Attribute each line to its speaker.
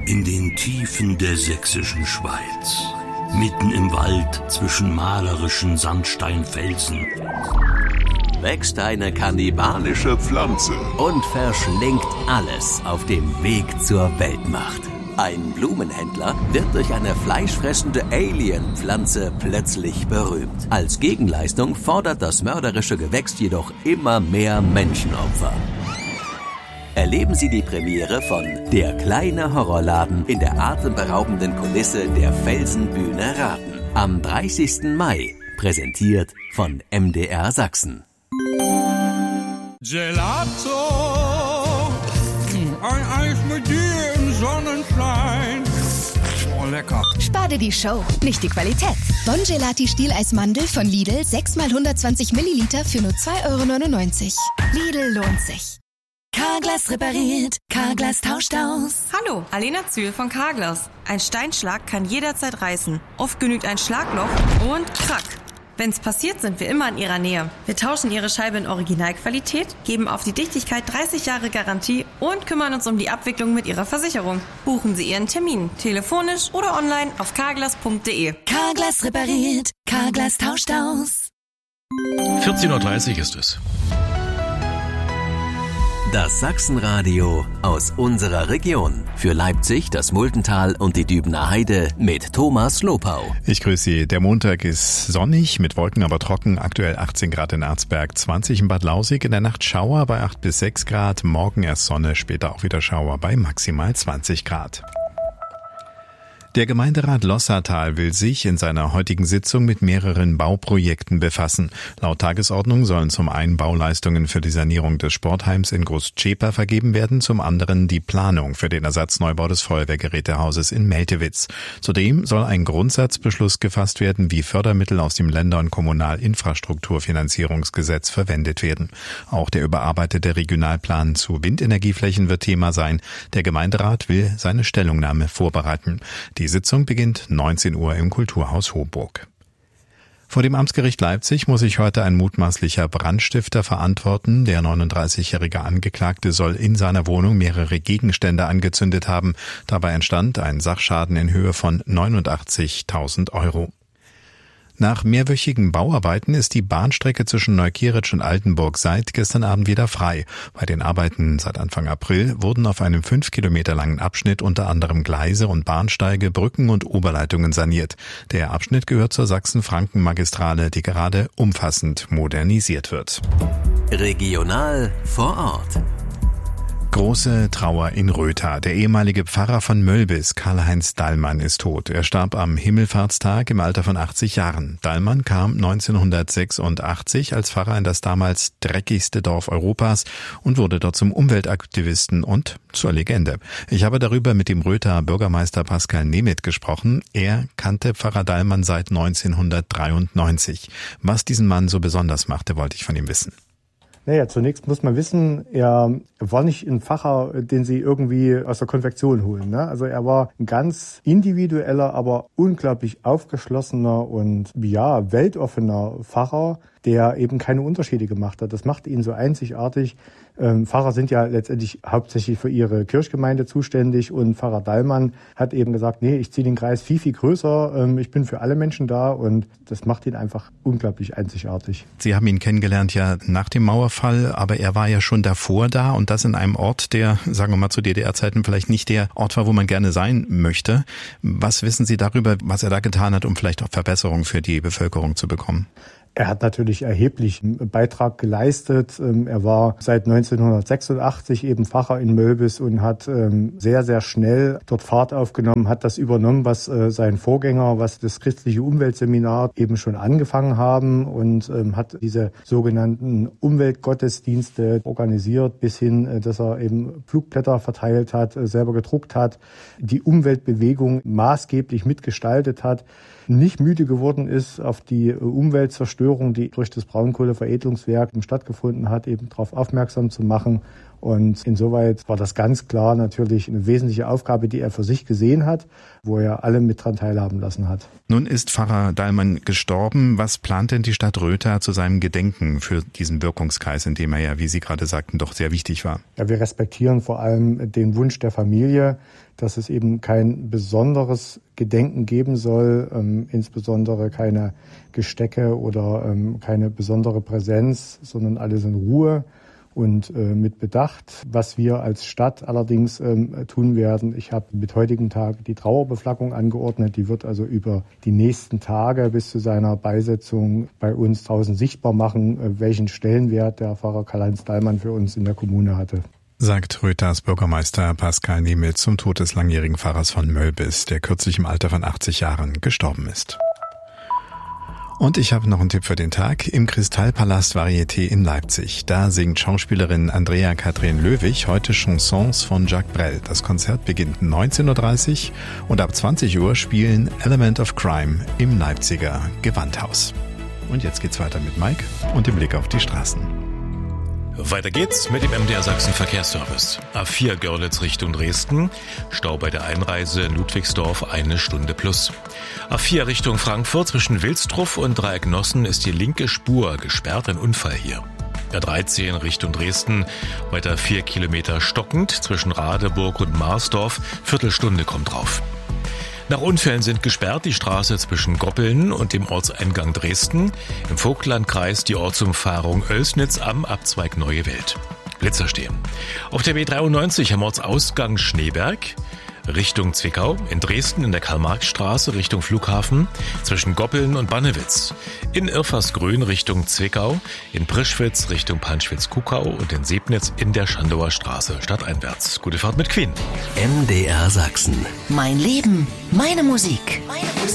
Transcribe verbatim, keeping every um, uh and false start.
Speaker 1: In den Tiefen der sächsischen Schweiz, mitten im Wald zwischen malerischen Sandsteinfelsen,
Speaker 2: wächst eine kannibalische Pflanze und verschlingt alles auf dem Weg zur Weltmacht. Ein Blumenhändler wird durch eine fleischfressende Alien-Pflanze plötzlich berühmt. Als Gegenleistung fordert das mörderische Gewächs jedoch immer mehr Menschenopfer. Erleben Sie die Premiere von Der kleine Horrorladen in der atemberaubenden Kulisse der Felsenbühne Raten. Am dreißigsten Mai, präsentiert von M D R Sachsen.
Speaker 3: Gelato, ein Eis mit dir im Sonnenschein. Oh, lecker.
Speaker 4: Spar dir die Show, nicht die Qualität. Bon Gelati Stieleismandel von Lidl, sechs mal hundertzwanzig Milliliter für nur zwei Euro neunundneunzig. Lidl lohnt sich. Carglass repariert, Carglass tauscht aus.
Speaker 5: Hallo, Alena Zühl von Carglass. Ein Steinschlag kann jederzeit reißen. Oft genügt ein Schlagloch und krack. Wenn's passiert, sind wir immer in Ihrer Nähe. Wir tauschen Ihre Scheibe in Originalqualität, geben auf die Dichtigkeit dreißig Jahre Garantie und kümmern uns um die Abwicklung mit Ihrer Versicherung. Buchen Sie Ihren Termin, telefonisch oder online auf carglass punkt de.
Speaker 4: Carglass repariert, Carglass tauscht aus.
Speaker 6: vierzehn Uhr dreißig ist es.
Speaker 2: Das Sachsenradio aus unserer Region. Für Leipzig, das Multental und die Dübener Heide mit Thomas Lopau.
Speaker 7: Ich grüße Sie. Der Montag ist sonnig, mit Wolken aber trocken. Aktuell achtzehn Grad in Erzberg, zwanzig in Bad Lausick. In der Nacht Schauer bei acht bis sechs Grad. Morgen erst Sonne, später auch wieder Schauer bei maximal zwanzig Grad. Der Gemeinderat Lossatal will sich in seiner heutigen Sitzung mit mehreren Bauprojekten befassen. Laut Tagesordnung sollen zum einen Bauleistungen für die Sanierung des Sportheims in Großzschäper vergeben werden, zum anderen die Planung für den Ersatzneubau des Feuerwehrgerätehauses in Meltewitz. Zudem soll ein Grundsatzbeschluss gefasst werden, wie Fördermittel aus dem Länder- und Kommunalinfrastrukturfinanzierungsgesetz verwendet werden. Auch der überarbeitete Regionalplan zu Windenergieflächen wird Thema sein. Der Gemeinderat will seine Stellungnahme vorbereiten. Die Die Sitzung beginnt neunzehn Uhr im Kulturhaus Hoburg. Vor dem Amtsgericht Leipzig muss sich heute ein mutmaßlicher Brandstifter verantworten. Der neununddreißigjährige Angeklagte soll in seiner Wohnung mehrere Gegenstände angezündet haben. Dabei entstand ein Sachschaden in Höhe von neunundachtzigtausend Euro. Nach mehrwöchigen Bauarbeiten ist die Bahnstrecke zwischen Neukirch und Altenburg seit gestern Abend wieder frei. Bei den Arbeiten seit Anfang April wurden auf einem fünf Kilometer langen Abschnitt unter anderem Gleise und Bahnsteige, Brücken und Oberleitungen saniert. Der Abschnitt gehört zur Sachsen-Franken-Magistrale, die gerade umfassend modernisiert wird.
Speaker 2: Regional vor Ort.
Speaker 7: Große Trauer in Rötha. Der ehemalige Pfarrer von Mölbis, Karl-Heinz Dallmann, ist tot. Er starb am Himmelfahrtstag im Alter von achtzig Jahren. Dallmann kam neunzehnhundertsechsundachtzig als Pfarrer in das damals dreckigste Dorf Europas und wurde dort zum Umweltaktivisten und zur Legende. Ich habe darüber mit dem Röther Bürgermeister Pascal Nemeth gesprochen. Er kannte Pfarrer Dallmann seit neunzehnhundertdreiundneunzig. Was diesen Mann so besonders machte, wollte ich von ihm wissen.
Speaker 8: Naja, zunächst muss man wissen, er war nicht ein Pfarrer, den Sie irgendwie aus der Konfektion holen. Ne? Also er war ein ganz individueller, aber unglaublich aufgeschlossener und ja, weltoffener Pfarrer, der eben keine Unterschiede gemacht hat. Das macht ihn so einzigartig. Ähm, Pfarrer sind ja letztendlich hauptsächlich für ihre Kirchgemeinde zuständig und Pfarrer Dallmann hat eben gesagt, nee, ich ziehe den Kreis viel, viel größer, ähm, ich bin für alle Menschen da und das macht ihn einfach unglaublich einzigartig.
Speaker 7: Sie haben ihn kennengelernt ja nach dem Mauerfall, aber er war ja schon davor da und das in einem Ort, der, sagen wir mal zu D D R-Zeiten, vielleicht nicht der Ort war, wo man gerne sein möchte. Was wissen Sie darüber, was er da getan hat, um vielleicht auch Verbesserungen für die Bevölkerung zu bekommen?
Speaker 8: Er hat natürlich erheblichen Beitrag geleistet. Er war seit neunzehnhundertsechsundachtzig eben Pfarrer in Mölbis und hat sehr, sehr schnell dort Fahrt aufgenommen, hat das übernommen, was sein Vorgänger, was das christliche Umweltseminar eben schon angefangen haben und hat diese sogenannten Umweltgottesdienste organisiert, bis hin, dass er eben Flugblätter verteilt hat, selber gedruckt hat, die Umweltbewegung maßgeblich mitgestaltet hat, nicht müde geworden ist, auf die Umweltzerstörung, die durch das Braunkohleveredelungswerk stattgefunden hat, eben darauf aufmerksam zu machen Und insoweit war das ganz klar natürlich eine wesentliche Aufgabe, die er für sich gesehen hat, wo er alle mit dran teilhaben lassen hat.
Speaker 7: Nun ist Pfarrer Dahlmann gestorben. Was plant denn die Stadt Rötha zu seinem Gedenken für diesen Wirkungskreis, in dem er ja, wie Sie gerade sagten, doch sehr wichtig war?
Speaker 8: Ja, wir respektieren vor allem den Wunsch der Familie, dass es eben kein besonderes Gedenken geben soll, ähm, insbesondere keine Gestecke oder ähm, keine besondere Präsenz, sondern alles in Ruhe und äh, mit Bedacht. Was wir als Stadt allerdings ähm, tun werden, ich habe mit heutigem Tag die Trauerbeflaggung angeordnet. Die wird also über die nächsten Tage bis zu seiner Beisetzung bei uns draußen sichtbar machen, äh, welchen Stellenwert der Pfarrer Karl-Heinz Dahlmann für uns in der Kommune hatte.
Speaker 7: Sagt Röthas Bürgermeister Pascal Niemitz zum Tod des langjährigen Pfarrers von Mölbis, der kürzlich im Alter von achtzig Jahren gestorben ist. Und ich habe noch einen Tipp für den Tag. Im Kristallpalast Varieté in Leipzig. Da singt Schauspielerin Andrea Kathrin Löwig heute Chansons von Jacques Brel. Das Konzert beginnt neunzehn Uhr dreißig und ab zwanzig Uhr spielen Element of Crime im Leipziger Gewandhaus. Und jetzt geht's weiter mit Mike und dem Blick auf die Straßen.
Speaker 6: Weiter geht's mit dem M D R Sachsen Verkehrsservice. A vier Görlitz Richtung Dresden. Stau bei der Einreise in Ludwigsdorf eine Stunde plus. A vier Richtung Frankfurt zwischen Wilstruff und Dreiecknossen ist die linke Spur gesperrt, ein Unfall hier. A dreizehn Richtung Dresden, weiter vier Kilometer stockend zwischen Radeburg und Marsdorf. Viertelstunde kommt drauf. Nach Unfällen sind gesperrt die Straße zwischen Goppeln und dem Ortseingang Dresden, im Vogtlandkreis die Ortsumfahrung Oelsnitz am Abzweig Neue Welt. Blitzer stehen. Auf der B dreiundneunzig am Ortsausgang Schneeberg, Richtung Zwickau, in Dresden in der Karl-Marx-Straße Richtung Flughafen, zwischen Goppeln und Bannewitz, in Irfarsgrün Richtung Zwickau, in Prischwitz Richtung Panschwitz-Kuckau und in Sebnitz in der Schandauer Straße stadteinwärts. Gute Fahrt mit Queen.
Speaker 2: M D R Sachsen.
Speaker 4: Mein Leben, meine Musik. Meine Musik.